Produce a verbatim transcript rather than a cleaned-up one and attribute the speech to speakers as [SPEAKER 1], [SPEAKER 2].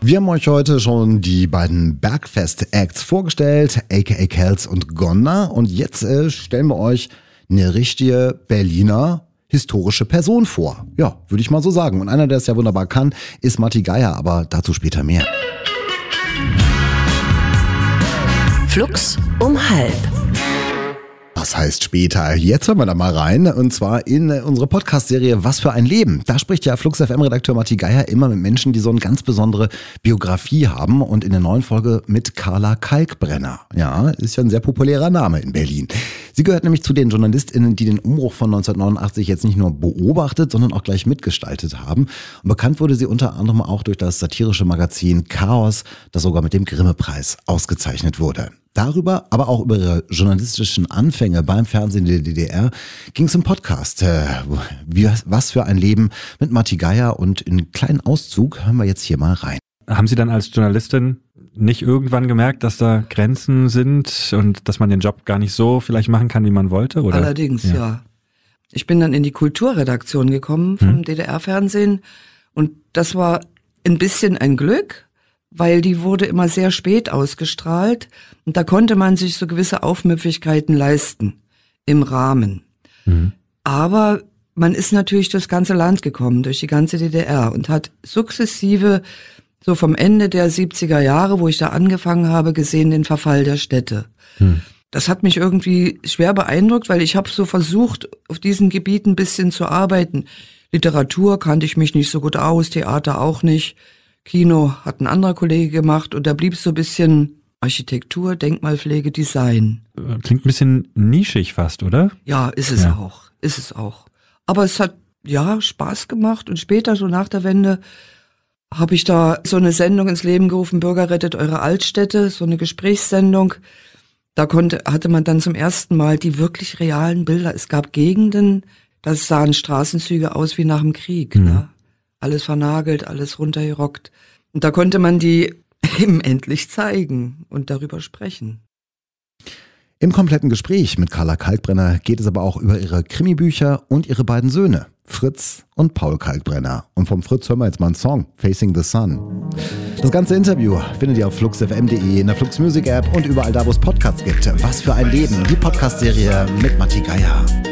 [SPEAKER 1] Wir haben euch heute schon die beiden Bergfest-Acts vorgestellt, aka Kells und Gonna. Und jetzt äh, stellen wir euch eine richtige Berliner historische Person vor. Ja, würde ich mal so sagen. Und einer, der es ja wunderbar kann, ist Matti Geier, aber dazu später mehr.
[SPEAKER 2] Flux um halb.
[SPEAKER 1] Was heißt später? Jetzt hören wir da mal rein, und zwar in unsere Podcast-Serie Was für ein Leben. Da spricht ja Flux F M-Redakteur Matti Geier immer mit Menschen, die so eine ganz besondere Biografie haben, und in der neuen Folge mit Carla Kalkbrenner. Ja, ist ja ein sehr populärer Name in Berlin. Sie gehört nämlich zu den JournalistInnen, die den Umbruch von neunzehnhundertneunundachtzig jetzt nicht nur beobachtet, sondern auch gleich mitgestaltet haben. Und bekannt wurde sie unter anderem auch durch das satirische Magazin Chaos, das sogar mit dem Grimme-Preis ausgezeichnet wurde. Darüber, aber auch über ihre journalistischen Anfänge beim Fernsehen der D D R ging es im Podcast. Äh, wie, was für ein Leben mit Matti Geier, und in einen kleinen Auszug hören wir jetzt hier mal rein.
[SPEAKER 3] Haben Sie dann als Journalistin nicht irgendwann gemerkt, dass da Grenzen sind und dass man den Job gar nicht so vielleicht machen kann, wie man wollte? Oder?
[SPEAKER 4] Allerdings, ja. ja. Ich bin dann in die Kulturredaktion gekommen vom hm. D D R-Fernsehen, und das war ein bisschen ein Glück, weil die wurde immer sehr spät ausgestrahlt, und da konnte man sich so gewisse Aufmüpfigkeiten leisten im Rahmen. Mhm. Aber man ist natürlich durchs ganze Land gekommen, durch die ganze D D R, und hat sukzessive, so vom Ende der siebziger Jahre, wo ich da angefangen habe, gesehen den Verfall der Städte. Mhm. Das hat mich irgendwie schwer beeindruckt, weil ich habe so versucht, auf diesen Gebieten ein bisschen zu arbeiten. Literatur kannte ich mich nicht so gut aus, Theater auch nicht. Kino hat ein anderer Kollege gemacht, und da blieb so ein bisschen Architektur, Denkmalpflege, Design.
[SPEAKER 3] Klingt ein bisschen nischig fast, oder?
[SPEAKER 4] Ja, ist es ja. auch, ist es auch. Aber es hat, ja, Spaß gemacht, und später, so nach der Wende, habe ich da so eine Sendung ins Leben gerufen, Bürger rettet eure Altstädte, so eine Gesprächssendung. Da konnte, hatte man dann zum ersten Mal die wirklich realen Bilder. Es gab Gegenden, da sahen Straßenzüge aus wie nach dem Krieg, mhm. ne? Alles vernagelt, alles runtergerockt. Und da konnte man die eben endlich zeigen und darüber sprechen.
[SPEAKER 1] Im kompletten Gespräch mit Carla Kalkbrenner geht es aber auch über ihre Krimibücher und ihre beiden Söhne, Fritz und Paul Kalkbrenner. Und vom Fritz hören wir jetzt mal einen Song, Facing the Sun. Das ganze Interview findet ihr auf flux f m punkt d e, in der Flux Music App und überall da, wo es Podcasts gibt. Was für ein Leben, die Podcast-Serie mit Matti Geier.